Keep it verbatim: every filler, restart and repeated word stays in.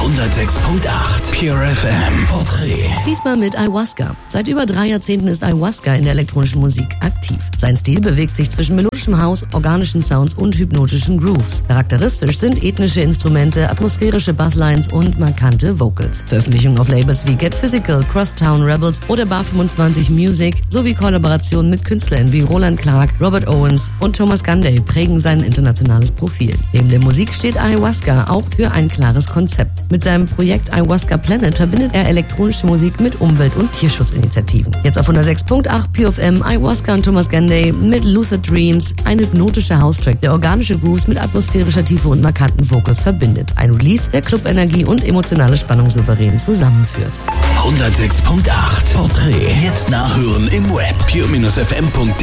hundertsechs Komma acht Pure F M Porträt. Diesmal mit Ayahuasca. Seit über drei Jahrzehnten ist Ayahuasca in der elektronischen Musik aktiv. Sein Stil bewegt sich zwischen melodischem House, organischen Sounds und hypnotischen Grooves. Charakteristisch sind ethnische Instrumente, atmosphärische Basslines und markante Vocals. Veröffentlichungen auf Labels wie Get Physical, Crosstown Rebels oder Bar fünfundzwanzig Music sowie Kollaborationen mit Künstlern wie Roland Clark, Robert Owens und Thomas Gandey prägen sein internationales Profil. Neben der Musik steht Ayahuasca auch für ein klares Konzept. Mit seinem Projekt Ayahuasca Planet verbindet er elektronische Musik mit Umwelt- und Tierschutzinitiativen. Jetzt auf hundertsechs Komma acht Pure F M, Ayahuasca und Thomas Gandey mit Lucid Dreams, ein hypnotischer House-Track, der organische Grooves mit atmosphärischer Tiefe und markanten Vocals verbindet. Ein Release, der Club-Energie und emotionale Spannung souverän zusammenführt. hundertsechs Komma acht Porträt. Jetzt nachhören im Web pure F M punkt de.